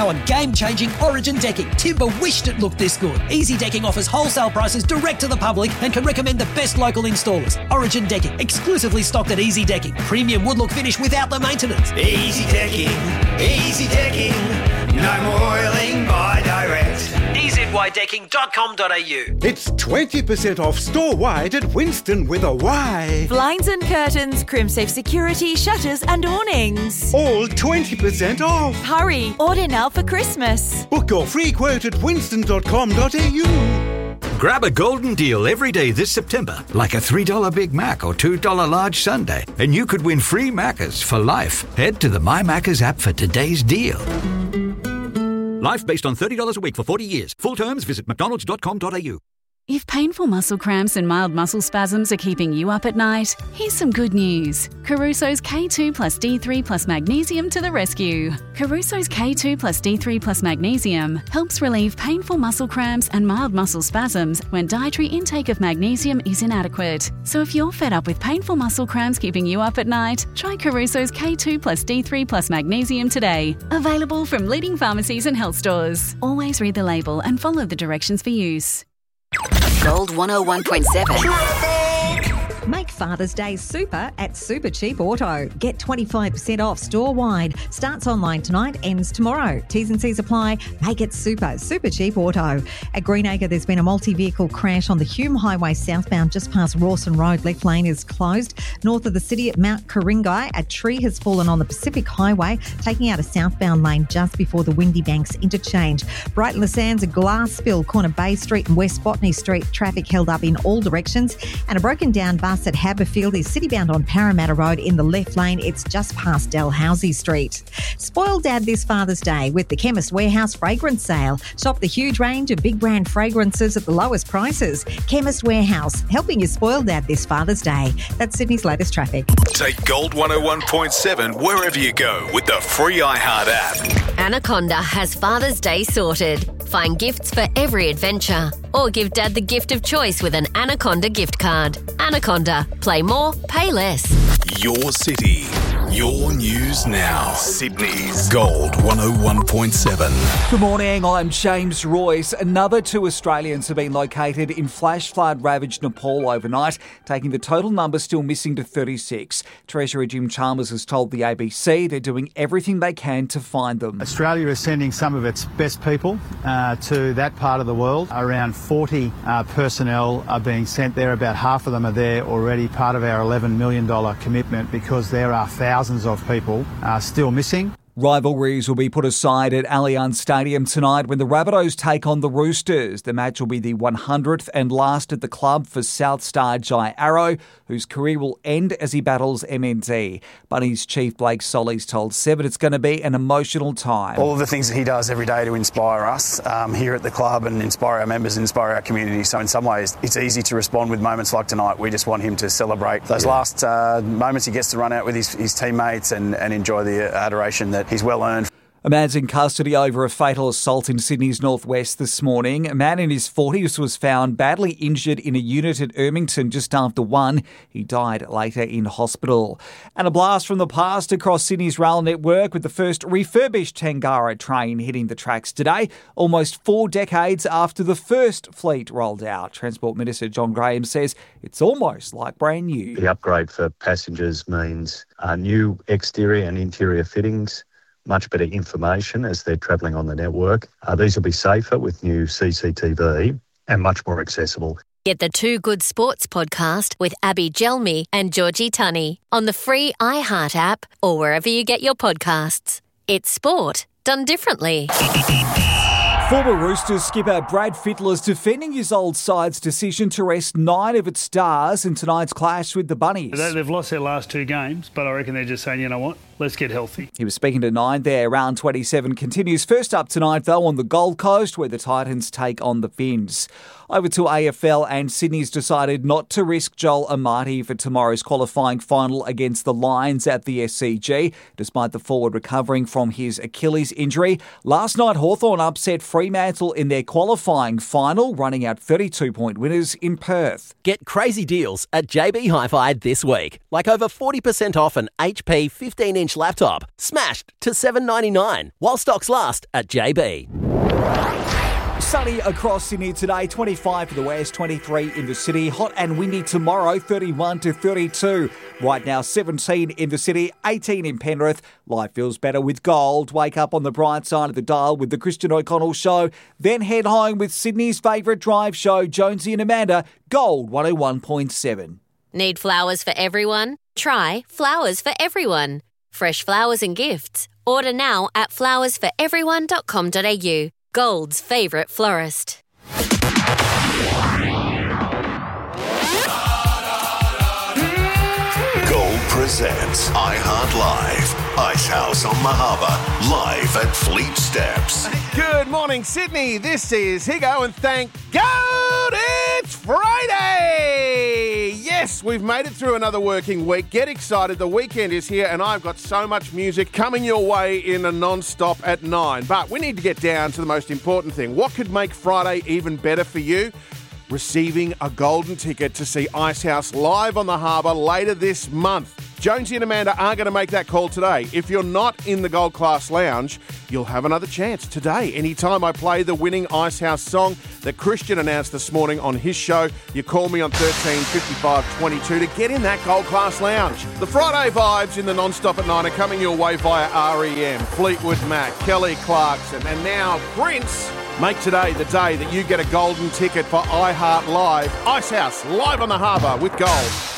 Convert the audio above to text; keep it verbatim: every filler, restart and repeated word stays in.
now on game-changing Origin decking. Timber wished it looked this good. Easy Decking offers wholesale prices direct to the public and can recommend the best local installers. Origin Decking, exclusively stocked at Easy Decking. Premium wood-look finish without the maintenance. Easy Decking, Easy Decking, no more oiling by direct. e z y decking dot com dot a u. It's twenty percent off store-wide at Winston with a Y. Blinds and curtains, CrimSafe security, shutters and awnings. All twenty percent off. Hurry, order now for Christmas. Book your free quote at winston dot com dot a u. Grab a golden deal every day this September, like a three dollars Big Mac or two dollars large sundae, and you could win free Maccas for life. Head to the My Maccas app for today's deal. Life based on thirty dollars a week for forty years. Full terms, visit mcdonalds dot com dot a u. If painful muscle cramps and mild muscle spasms are keeping you up at night, here's some good news. Caruso's K two plus D three plus magnesium to the rescue. Caruso's K two plus D three plus magnesium helps relieve painful muscle cramps and mild muscle spasms when dietary intake of magnesium is inadequate. So if you're fed up with painful muscle cramps keeping you up at night, try Caruso's K two plus D three plus magnesium today. Available from leading pharmacies and health stores. Always read the label and follow the directions for use. Gold one oh one point seven. Make Father's Day super at Super Cheap Auto. Get twenty-five percent off store-wide. Starts online tonight, ends tomorrow. T's and C's apply. Make it super. Super Cheap Auto. At Greenacre, there's been a multi-vehicle crash on the Hume Highway southbound just past Rawson Road. Left lane is closed. North of the city at Mount Ku-ring-gai, a tree has fallen on the Pacific Highway, taking out a southbound lane just before the Windy Banks interchange. Brighton Le Sands, a glass spill, corner Bay Street and West Botany Street. Traffic held up in all directions. And a broken down bus at Haberfield is citybound on Parramatta Road in the left lane. It's just past Dalhousie Street. Spoil Dad this Father's Day with the Chemist Warehouse fragrance sale. Shop the huge range of big brand fragrances at the lowest prices. Chemist Warehouse, helping you spoil Dad this Father's Day. That's Sydney's latest traffic. Take Gold one oh one point seven wherever you go with the free iHeart app. Anaconda has Father's Day sorted. Find gifts for every adventure. Or give Dad the gift of choice with an Anaconda gift card. Anaconda. Play more, pay less. Your city. Your news now. Sydney's Gold one oh one point seven. Good morning, I'm James Royce. Another two Australians have been located in flash flood ravaged Nepal overnight, taking the total number still missing to thirty-six. Treasurer Jim Chalmers has told the A B C they're doing everything they can to find them. Australia is sending some of its best people uh, to that part of the world. Around forty uh, personnel are being sent there. About half of them are there already, part of our eleven million dollars commitment, because there are thousands of people uh, still missing. Rivalries will be put aside at Allianz Stadium tonight when the Rabbitohs take on the Roosters. The match will be the one hundredth and last at the club for South star Jai Arrow, whose career will end as he battles M N D. Bunnies chief Blake Solly's told Seven it's going to be an emotional time. All of the things that he does every day to inspire us um, here at the club and inspire our members and inspire our community. So in some ways, it's easy to respond with moments like tonight. We just want him to celebrate those yeah. last uh, moments he gets to run out with his, his teammates and, and enjoy the adoration that he's well earned. A man's in custody over a fatal assault in Sydney's northwest this morning. A man in his forties was found badly injured in a unit at Ermington just after one. He died later in hospital. And a blast from the past across Sydney's rail network with the first refurbished Tangara train hitting the tracks today, almost four decades after the first fleet rolled out. Transport Minister John Graham says it's almost like brand new. The upgrade for passengers means uh, new exterior and interior fittings, much better information as they're travelling on the network. Uh, these will be safer with new C C T V and much more accessible. Get the Two Good Sports podcast with Abby Gelmi and Georgie Tunney on the free iHeart app or wherever you get your podcasts. It's sport done differently. Former Roosters skipper Brad Fittler's defending his old side's decision to rest nine of its stars in tonight's clash with the Bunnies. They've lost their last two games, but I reckon they're just saying, you know what, let's get healthy. He was speaking to Nine there. Round twenty-seven continues. First up tonight, though, on the Gold Coast, where the Titans take on the Finns. Over to A F L, and Sydney's decided not to risk Joel Amati for tomorrow's qualifying final against the Lions at the S C G, despite the forward recovering from his Achilles injury. Last night, Hawthorn upset Fremantle in their qualifying final, running out thirty-two point winners in Perth. Get crazy deals at J B Hi-Fi this week, like over forty percent off an H P fifteen inch inch laptop, smashed to seven dollars ninety-nine, while stocks last at J B. Sunny across Sydney today, twenty-five for the west, twenty-three in the city. Hot and windy tomorrow, thirty-one to thirty-two. Right now, seventeen in the city, eighteen in Penrith. Life feels better with gold. Wake up on the bright side of the dial with the Christian O'Connell Show. Then head home with Sydney's favourite drive show, Jonesy and Amanda, Gold one oh one point seven. Need flowers for everyone? Try Flowers for Everyone. Fresh flowers and gifts. Order now at flowers for everyone dot com dot a u. Gold's favourite florist. Gold presents iHeart Live. Ice House on the Harbour, live at Fleet Steps. Good morning, Sydney. This is Higo, and thank God it's Friday. Yes, we've made it through another working week. Get excited. The weekend is here, and I've got so much music coming your way in a non-stop at nine. But we need to get down to the most important thing. What could make Friday even better for you? Receiving a golden ticket to see Icehouse live on the Harbour later this month. Jonesy and Amanda are going to make that call today. If you're not in the Gold Class Lounge, you'll have another chance today. Anytime I play the winning Icehouse song that Christian announced this morning on his show, you call me on thirteen fifty-five twenty-two to get in that Gold Class Lounge. The Friday vibes in the non-stop at nine are coming your way via R E M, Fleetwood Mac, Kelly Clarkson, and now Prince. Make today the day that you get a golden ticket for iHeart Live. Icehouse live on the Harbour with Gold.